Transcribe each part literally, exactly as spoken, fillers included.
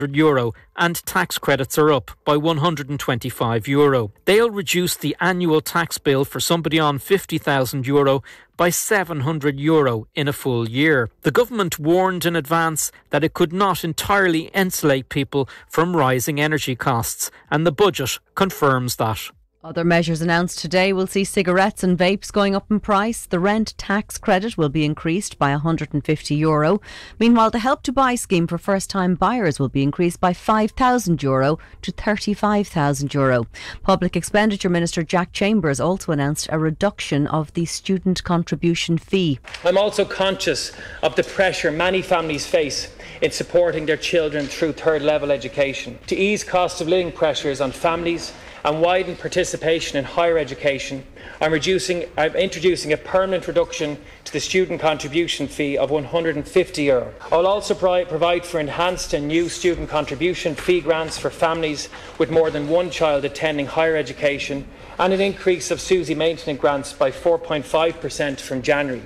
euro and tax credits are up by one hundred twenty-five euro. They'll reduce the annual tax bill for somebody on fifty thousand euro by seven hundred euro in a full year. The government warned in advance that it could not entirely insulate people from rising energy costs, and the budget confirms that. Other measures announced today will see cigarettes and vapes going up in price. The rent tax credit will be increased by one hundred fifty euro. Meanwhile, the Help to Buy scheme for first-time buyers will be increased by five thousand euro to thirty-five thousand euro. Public Expenditure Minister Jack Chambers also announced a reduction of the student contribution fee. I'm also conscious of the pressure many families face in supporting their children through third-level education. To ease cost of living pressures on families and widen participation in higher education, I'm, reducing, I'm introducing a permanent reduction to the student contribution fee of one hundred fifty euro. I will also provide for enhanced and new student contribution fee grants for families with more than one child attending higher education, and an increase of S U S I maintenance grants by four point five percent from January.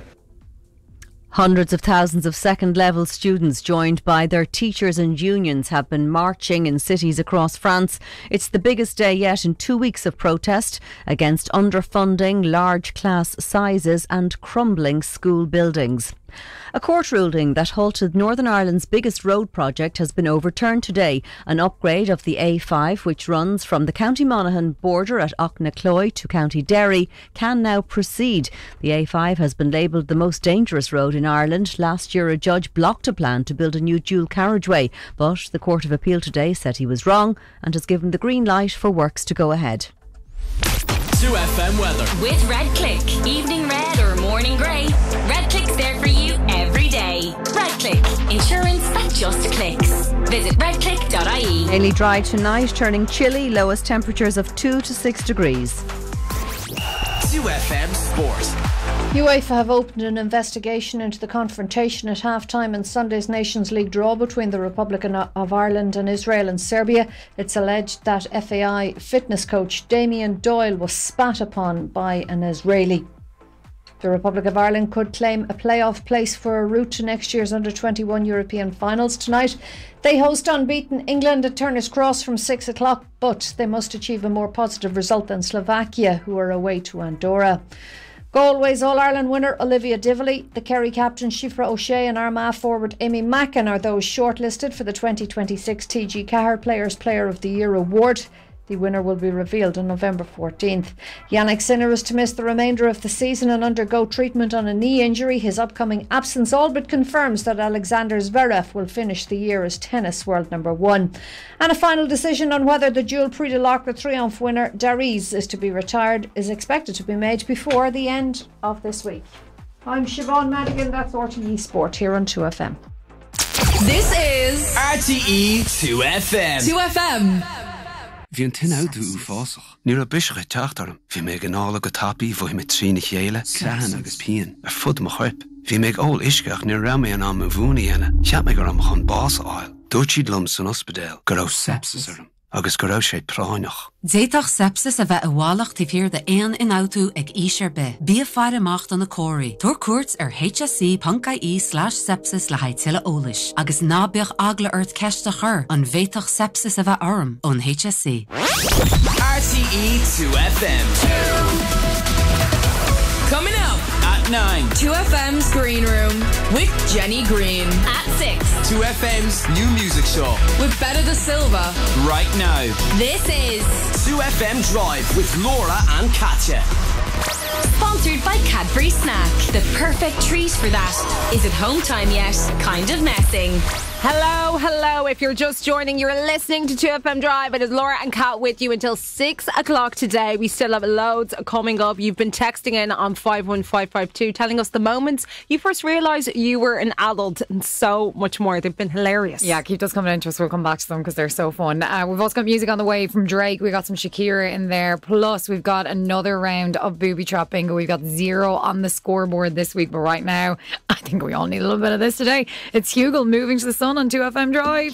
Hundreds of thousands of second-level students, joined by their teachers and unions, have been marching in cities across France. It's the biggest day yet in two weeks of protest against underfunding, large class sizes and crumbling school buildings. A court ruling that halted Northern Ireland's biggest road project has been overturned today. An upgrade of the A five, which runs from the County Monaghan border at Auchnacloy to County Derry, can now proceed. The A five has been labelled the most dangerous road in Ireland. Last year, a judge blocked a plan to build a new dual carriageway, but the Court of Appeal today said he was wrong and has given the green light for works to go ahead. two F M weather. With Red Click. Evening red or morning grey. Red Click's there for you every day. Red Click. Insurance that just clicks. Visit red click dot I E. Mainly dry tonight, turning chilly. Lowest temperatures of two to six degrees. two F M Sport. UEFA have opened an investigation into the confrontation at half-time in Sunday's Nations League draw between the Republic of Ireland and Israel and Serbia. It's alleged that F A I fitness coach Damien Doyle was spat upon by an Israeli. The Republic of Ireland could claim a playoff place for a route to next year's under twenty-one European finals tonight. They host unbeaten England at Turner's Cross from six o'clock, but they must achieve a more positive result than Slovakia, who are away to Andorra. Galway's All-Ireland winner Olivia Dively, the Kerry captain Shifra O'Shea and Armagh forward Amy Mackin are those shortlisted for the twenty twenty-six T G Cahir Players Player of the Year award. The winner will be revealed on November fourteenth. Yannick Sinner is to miss the remainder of the season and undergo treatment on a knee injury. His upcoming absence all but confirms that Alexander Zverev will finish the year as tennis world number one. And a final decision on whether the dual Prix de l'Arc de Triomphe winner Dariz is to be retired is expected to be made before the end of this week. I'm Siobhan Madigan, that's R T E Sport here on two F M. This is R T E two F M. two F M. Bhí an tin áú ú fásach. Níor a bisischa teachtarm. Bhí mé an ála go tapí bhí me trína chéile, crehan agus pían, ar fud mo chuip. Bhí mé ól isceach níor ra mé an am a bhúna dhéana. Cheap mé gur am chun bás áil. Dúirt siad lum san ospidéal, gur raibh sepsis arm, agus gur raibh sé práineach. Déitach sepsis a bheith a bhálaach tí fíor de éan in autú ag ísir be. Bí a fear amacht an na cóirí. Tuair cuairt ar H S C dot I E slash sepsis le haid tuile ólis. Agus ná beag agla ort ceiste chur an bhéitach sepsis a bheith orm ón H S C. R T E two F M. Coming up at nine. two F M's Green Room with Jenny Green. At six. two F M's new music show with Betta Da Silva. Right now. This is two F M Drive with Laura and Katya. Sponsored by Cadbury Snack. The perfect treat for that. Is it home time yet? Kind of messing. Hello, hello. If you're just joining, you're listening to two F M Drive. It is Laura and Kat with you until six o'clock today. We still have loads coming up. You've been texting in on five one five five two telling us the moments you first realised you were an adult and so much more. They've been hilarious. Yeah, keep those coming in to us. We'll come back to them because they're so fun. Uh, we've also got music on the way from Drake. We've got some Shakira in there. Plus, we've got another round of Booby Trap Bingo. We've got zero on the scoreboard this week. But right now, I think we all need a little bit of this today. It's Hugel moving to the sun on two F M Drive.